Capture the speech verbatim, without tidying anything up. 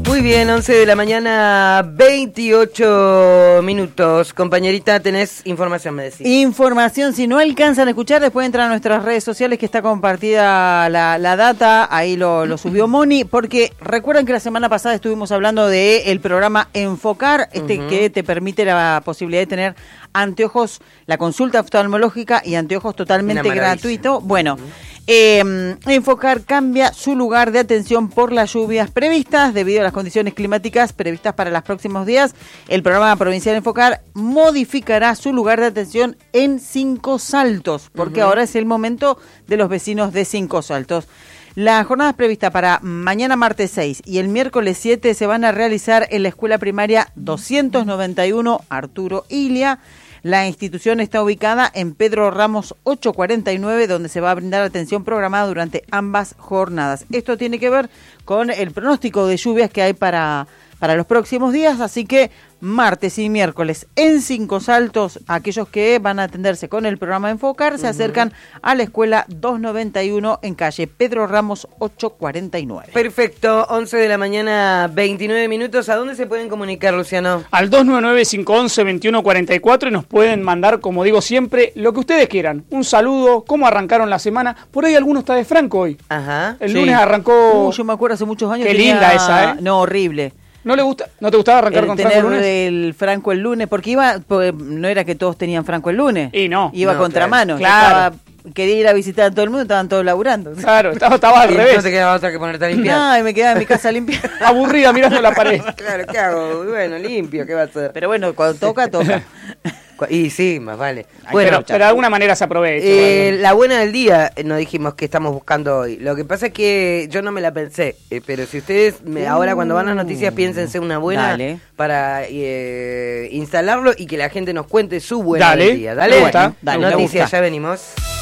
Muy bien, once de la mañana, veintiocho minutos. Compañerita, tenés información, me decís. Información, si no alcanzan a escuchar, después entran a nuestras redes sociales que está compartida la, la data, ahí lo, lo subió Moni, porque recuerdan que la semana pasada estuvimos hablando del programa Enfocar, este uh-huh. que te permite la posibilidad de tener anteojos, la consulta oftalmológica y anteojos totalmente gratuito. Bueno, uh-huh. eh, Enfocar cambia su lugar de atención por las lluvias previstas debido a las condiciones climáticas previstas para los próximos días. El programa provincial Enfocar modificará su lugar de atención en Cinco Saltos, porque uh-huh. ahora es el momento de los vecinos de Cinco Saltos. Las jornadas previstas para mañana martes seis y el miércoles siete se van a realizar en la escuela primaria doscientos noventa y uno Arturo Ilia. La institución está ubicada en Pedro Ramos ochocientos cuarenta y nueve, donde se va a brindar atención programada durante ambas jornadas. Esto tiene que ver con el pronóstico de lluvias que hay para, para los próximos días, así que martes y miércoles en Cinco Saltos, aquellos que van a atenderse con el programa Enfocar, uh-huh. se acercan a la escuela doscientos noventa y uno en calle Pedro Ramos ochocientos cuarenta y nueve. Perfecto, once de la mañana, veintinueve minutos. ¿A dónde se pueden comunicar, Luciano? Al dos nueve nueve, cinco once, veintiuno cuarenta y cuatro y nos pueden mandar, como digo siempre, lo que ustedes quieran. Un saludo, cómo arrancaron la semana. Por ahí alguno está de Franco hoy. Ajá. El sí. lunes arrancó... Uh, yo me acuerdo hace muchos años. Qué tenía... linda esa, ¿eh? No, horrible. ¿No le gusta, no te gustaba arrancar el con tener Franco el lunes? el Franco el lunes, porque iba, pues, no era que todos tenían Franco el lunes. Y no. Iba no, contramano. Claro. Estaba, quería ir a visitar a todo el mundo, estaban todos laburando. Claro, estaba, estaba al revés. No te quedaba otra que ponerte a limpiar. No, y me quedaba en mi casa limpia. Aburrida mirando la pared. Claro, ¿qué hago? Bueno, limpio, ¿qué va a hacer? Pero bueno, cuando toca, toca. Y sí, más vale. Ay, Bueno, pero, pero de alguna manera se aprovecha. Eh, la buena del día, eh, nos dijimos que estamos buscando hoy. Lo que pasa es que yo no me la pensé, eh, pero si ustedes me, uh, ahora cuando van las noticias piénsense una buena dale. para eh, instalarlo y que la gente nos cuente su buena dale. del día. Dale, Me gusta. Dale, noticias, gusta. ya venimos.